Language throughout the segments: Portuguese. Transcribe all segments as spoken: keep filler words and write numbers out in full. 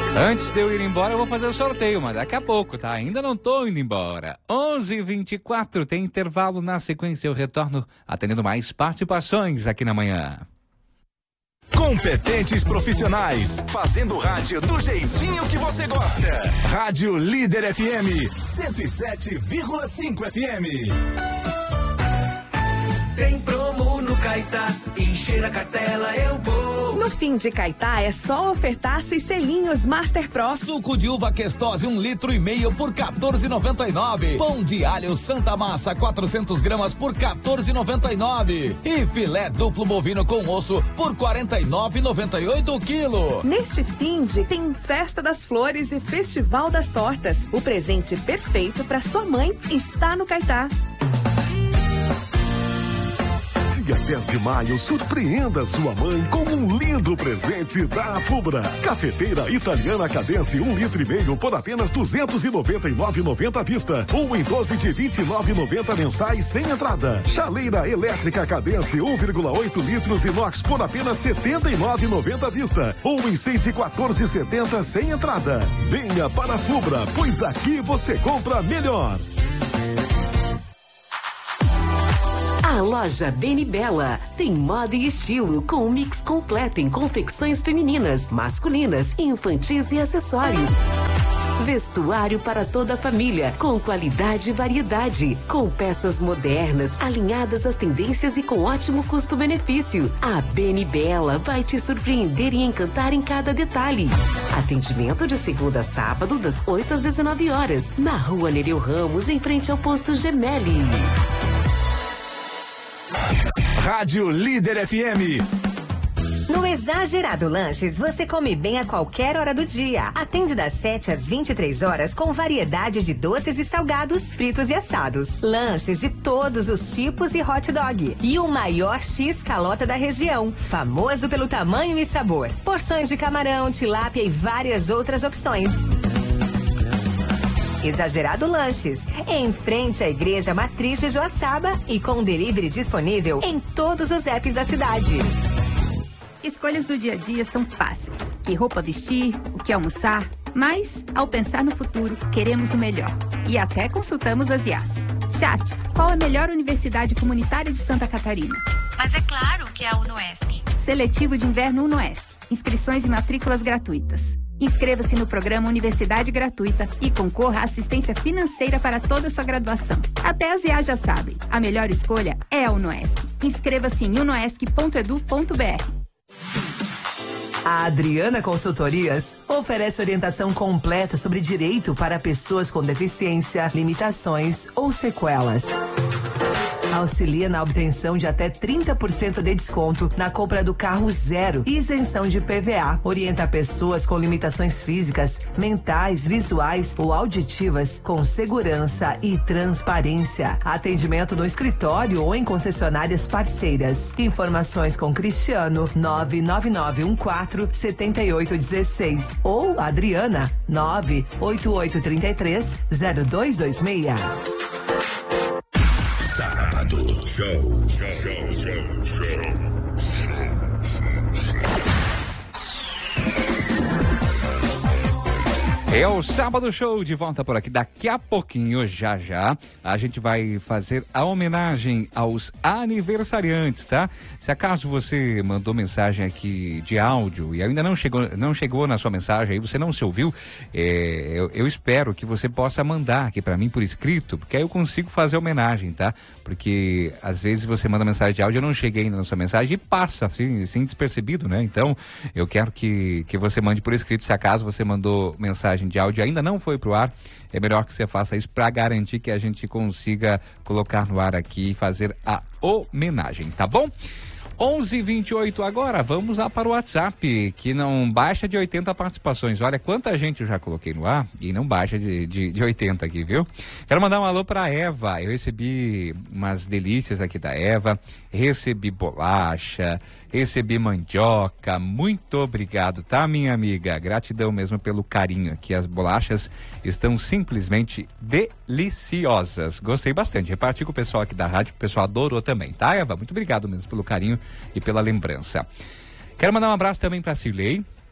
Antes de eu ir embora, eu vou fazer o sorteio, mas daqui a pouco, tá? Ainda não tô indo embora. onze e vinte e quatro, tem intervalo. Na sequência, eu retorno atendendo mais participações aqui na manhã. Competentes profissionais, fazendo rádio do jeitinho que você gosta. Rádio Líder F M, cento e sete vírgula cinco F M. Tem promo no Caetá, encher a cartela eu vou. No fim de Caetá é só ofertaço e selinhos Master Pro. Suco de uva Questose um litro e meio por quatorze e noventa e nove. Pão de alho Santa Massa quatrocentos gramas por quatorze e noventa e nove. E filé duplo bovino com osso por quarenta e nove e noventa e oito o quilo. Neste fim de tem Festa das Flores e Festival das Tortas. O presente perfeito para sua mãe está no Caetá. Dia dez de maio, surpreenda sua mãe com um lindo presente da Fubra. Cafeteira italiana Cadence um litro e meio por apenas duzentos e noventa e nove reais e noventa à vista. Ou em doze de vinte e nove reais e noventa mensais sem entrada. Chaleira elétrica Cadence um vírgula oito litros inox por apenas setenta e nove reais e noventa à vista. Ou em seis de quatorze e setenta sem entrada. Venha para a Fubra, pois aqui você compra melhor. A loja Beni Bella tem moda e estilo com um mix completo em confecções femininas, masculinas, infantis e acessórios. Vestuário para toda a família, com qualidade e variedade, com peças modernas, alinhadas às tendências e com ótimo custo-benefício. A Beni Bella vai te surpreender e encantar em cada detalhe. Atendimento de segunda a sábado, das oito às dezenove horas, na rua Nereu Ramos, em frente ao posto Gemelli. Rádio Líder F M. No Exagerado Lanches, você come bem a qualquer hora do dia. Atende das sete às vinte e três horas com variedade de doces e salgados, fritos e assados. Lanches de todos os tipos e hot dog. E o maior X-calota da região, famoso pelo tamanho e sabor. Porções de camarão, tilápia e várias outras opções. Exagerado Lanches, em frente à Igreja Matriz de Joaçaba e com delivery disponível em todos os apps da cidade. Escolhas do dia a dia são fáceis. Que roupa vestir, o que almoçar, mas, ao pensar no futuro, queremos o melhor. E até consultamos as I As. Chat, qual a melhor universidade comunitária de Santa Catarina? Mas é claro que é a UNOESC. Seletivo de Inverno UNOESC. Inscrições e matrículas gratuitas. Inscreva-se no programa Universidade Gratuita e concorra à assistência financeira para toda a sua graduação. Até as I As já sabem, a melhor escolha é a UNOESC. Inscreva-se em unoesc ponto edu ponto br. A Adriana Consultorias oferece orientação completa sobre direito para pessoas com deficiência, limitações ou sequelas. Auxilia na obtenção de até trinta por cento de desconto na compra do carro zero e isenção de P V A. Orienta pessoas com limitações físicas, mentais, visuais ou auditivas com segurança e transparência. Atendimento no escritório ou em concessionárias parceiras. Informações com Cristiano nove nove nove um quatro sete oito um seis ou Adriana nove oito oito três três zero dois dois seis. Sábado Show, show, show, show, show. É o Sábado Show de volta por aqui. Daqui a pouquinho, já já, a gente vai fazer a homenagem aos aniversariantes, tá? Se acaso você mandou mensagem aqui de áudio e ainda não chegou, não chegou na sua mensagem, aí você não se ouviu, é, eu, eu espero que você possa mandar aqui pra mim por escrito, porque aí eu consigo fazer a homenagem, tá? Porque às vezes você manda mensagem de áudio, eu não cheguei ainda na sua mensagem e passa assim, assim despercebido, né? Então, eu quero que, que você mande por escrito. Se acaso você mandou mensagem de áudio ainda não foi pro ar, é melhor que você faça isso para garantir que a gente consiga colocar no ar aqui e fazer a homenagem, tá bom? onze e vinte e oito agora, vamos lá para o WhatsApp, que não baixa de oitenta participações. Olha quanta gente eu já coloquei no ar e não baixa de, de, de oitenta aqui, viu? Quero mandar um alô para Eva. Eu recebi umas delícias aqui da Eva, recebi bolacha, recebi mandioca. Muito obrigado, tá, minha amiga? Gratidão mesmo pelo carinho aqui. As bolachas estão simplesmente deliciosas. Gostei bastante. Reparti com o pessoal aqui da rádio, que o pessoal adorou também, tá, Eva? Muito obrigado mesmo pelo carinho e pela lembrança. Quero mandar um abraço também para Cirlei.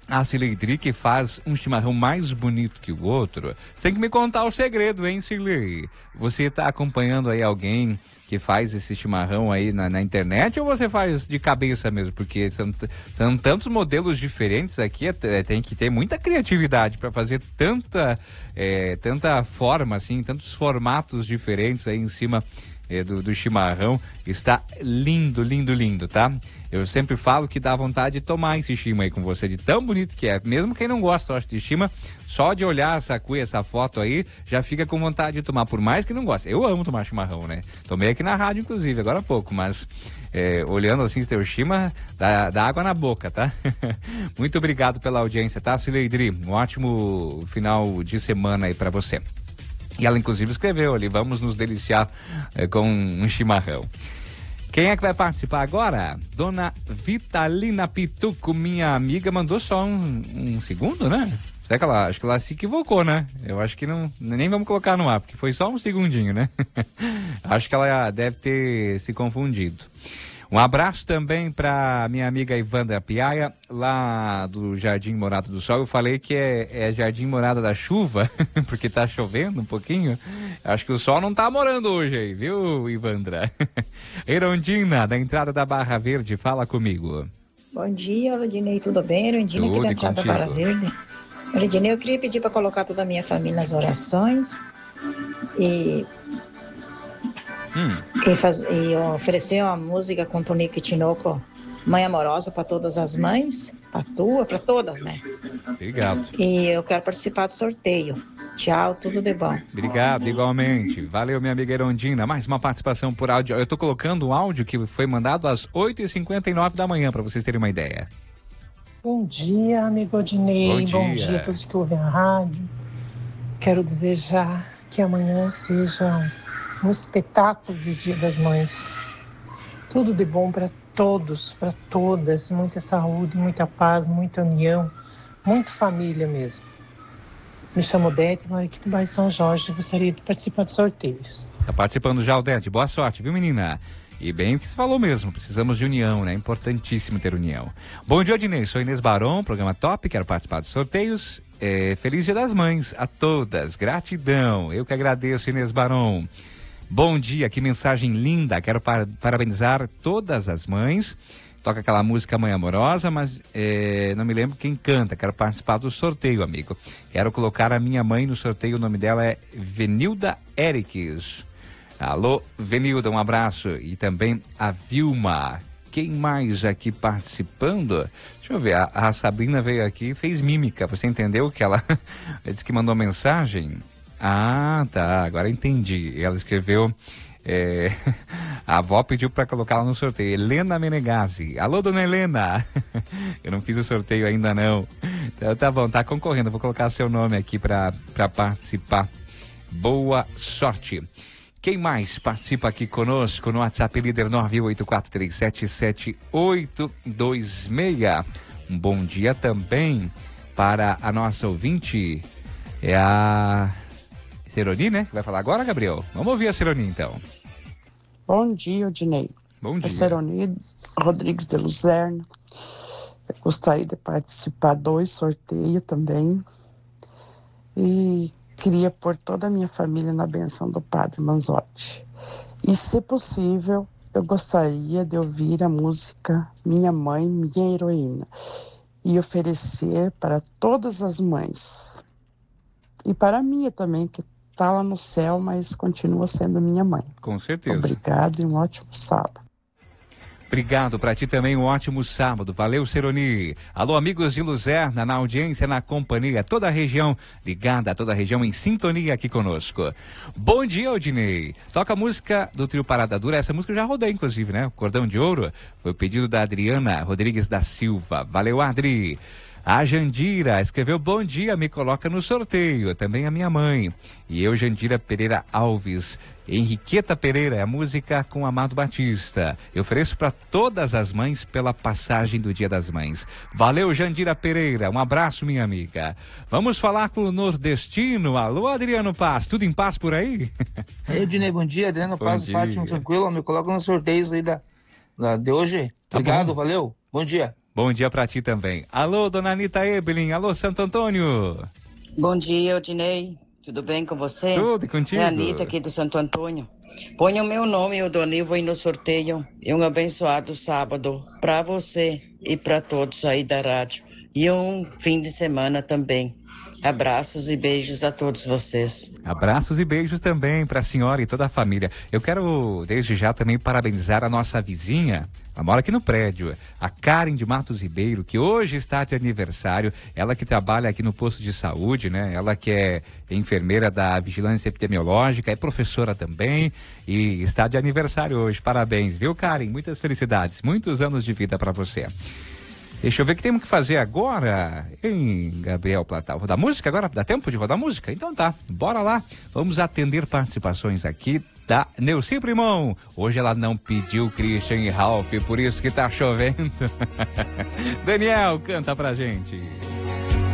a Cileidri que faz um chimarrão mais bonito que o outro. Você tem que me contar o segredo, hein, Cilei? Você está acompanhando aí alguém que faz esse chimarrão aí na, na internet ou você faz de cabeça mesmo? Porque são, são tantos modelos diferentes aqui, é, tem que ter muita criatividade para fazer tanta, é, tanta forma, assim, tantos formatos diferentes aí em cima é, do, do chimarrão. Está lindo, lindo, lindo, tá? Eu sempre falo que dá vontade de tomar esse chima aí com você, de tão bonito que é. Mesmo quem não gosta, eu acho, de chima, só de olhar essa cuia, essa foto aí, já fica com vontade de tomar, por mais que não goste. Eu amo tomar chimarrão, né? Tomei aqui na rádio, inclusive, agora há pouco, mas é, olhando assim esse teu chima, dá, dá água na boca, tá? Muito obrigado pela audiência, tá, Cileidri? Um ótimo final de semana aí pra você. E ela, inclusive, escreveu ali, vamos nos deliciar é, com um chimarrão. Quem é que vai participar agora? Dona Vitalina Pituco, minha amiga, mandou só um, um segundo, né? Será que ela, acho que ela se equivocou, né? Eu acho que não, nem vamos colocar no ar, porque foi só um segundinho, né? Acho que ela deve ter se confundido. Um abraço também para minha amiga Ivandra Piaia, lá do Jardim Morada do Sol. Eu falei que é, é Jardim Morada da Chuva, porque tá chovendo um pouquinho. Acho que o sol não tá morando hoje aí, viu, Ivandra? Erondina, da entrada da Barra Verde, fala comigo. Bom dia, Rodinei, tudo bem? Erondina aqui da entrada da Barra Verde. Rodinei, eu queria pedir para colocar toda a minha família nas orações e... Hum. E, faz, e oferecer uma música com Tonico e Tinoco, Mãe Amorosa, para todas as mães, para tua, para todas, né? Obrigado. E eu quero participar do sorteio. Tchau, tudo de bom. Obrigado, igualmente. Valeu, minha amiga Erondina. Mais uma participação por áudio. Eu tô colocando um áudio que foi mandado às oito e cinquenta e nove da manhã, para vocês terem uma ideia. Bom dia, amigo Odinei. Bom dia. Bom dia a todos que ouvem a rádio. Quero desejar que amanhã seja um espetáculo do Dia das Mães. Tudo de bom para todos, para todas. Muita saúde, muita paz, muita união, muita família mesmo. Me chamo Odete, moro aqui do bairro São Jorge. Gostaria de participar dos sorteios. Tá participando já, Odete. Boa sorte, viu, menina? E bem o que você falou mesmo, precisamos de união, né? Importantíssimo ter união. Bom dia, Odinei. Sou Inês Baron, programa top, quero participar dos sorteios. É, feliz Dia das Mães a todas. Gratidão. Eu que agradeço, Inês Baron. Bom dia, que mensagem linda. Quero par- parabenizar todas as mães. Toca aquela música Mãe Amorosa, mas é, não me lembro quem canta. Quero participar do sorteio, amigo. Quero colocar a minha mãe no sorteio. O nome dela é Venilda Eriques. Alô, Venilda, um abraço. E também a Vilma. Quem mais aqui participando? Deixa eu ver, a, a Sabrina veio aqui e fez mímica. Você entendeu que ela disse que mandou mensagem? Ah, tá, agora entendi. Ela escreveu, é, a avó pediu para colocá-la no sorteio. Helena Menegazzi. Alô, dona Helena. Eu não fiz o sorteio ainda não. Então tá bom, tá concorrendo. Vou colocar seu nome aqui para participar. Boa sorte. Quem mais participa aqui conosco no WhatsApp líder nove oito quatro três sete sete oito dois seis. Um bom dia também para a nossa ouvinte, é a Seroni, né? Que vai falar agora, Gabriel? Vamos ouvir a Seroni, então. Bom dia, Odinei. Bom dia. É Seroni Rodrigues de Luzerna. Eu gostaria de participar dois sorteios também. E queria pôr toda a minha família na benção do Padre Manzotti. E, se possível, eu gostaria de ouvir a música Minha Mãe, Minha Heroína e oferecer para todas as mães. E para a minha também, que está lá no céu, mas continua sendo minha mãe. Com certeza. Obrigado e um ótimo sábado. Obrigado, para ti também um ótimo sábado. Valeu, Seroni. Alô, amigos de Luzerna, na audiência, na companhia, toda a região ligada, toda a região em sintonia aqui conosco. Bom dia, Odinei. Toca a música do trio Parada Dura. Essa música eu já rodei, inclusive, né? O Cordão de Ouro foi o pedido da Adriana Rodrigues da Silva. Valeu, Adri. A Jandira escreveu, bom dia, me coloca no sorteio. Também a minha mãe. E eu, Jandira Pereira Alves. Henriqueta Pereira, a música com Amado Batista. Eu ofereço para todas as mães pela passagem do Dia das Mães. Valeu, Jandira Pereira. Um abraço, minha amiga. Vamos falar com o nordestino. Alô, Adriano Paz. Tudo em paz por aí? Ei, Ednei, bom dia. Adriano Bom Paz, dia. Fátima, tranquilo. Me coloca nos sorteios aí da, da, de hoje. Tá Obrigado, bom. valeu. Bom dia. Bom dia pra ti também. Alô, dona Anitta Ebelin. Alô, Santo Antônio. Bom dia, Odinei. Tudo bem com você? Tudo, e contigo? É a Anitta aqui do Santo Antônio. Ponha o meu nome, o Donil, vou ir no sorteio. E um abençoado sábado pra você e pra todos aí da rádio. E um fim de semana também. Abraços e beijos a todos vocês. Abraços e beijos também para a senhora e toda a família. Eu quero, desde já, também parabenizar a nossa vizinha, ela mora aqui no prédio, a Karen de Matos Ribeiro, que hoje está de aniversário. Ela que trabalha aqui no posto de saúde, né? Ela que é enfermeira da Vigilância Epidemiológica, é professora também e está de aniversário hoje. Parabéns, viu, Karen? Muitas felicidades, muitos anos de vida para você. Deixa eu ver o que temos que fazer agora, hein, Gabriel Platal? Rodar música agora? Dá tempo de rodar música? Então tá, bora lá. Vamos atender participações aqui da Neuci Primão. Hoje ela não pediu Christian e Ralph, por isso que tá chovendo. Daniel, canta pra gente.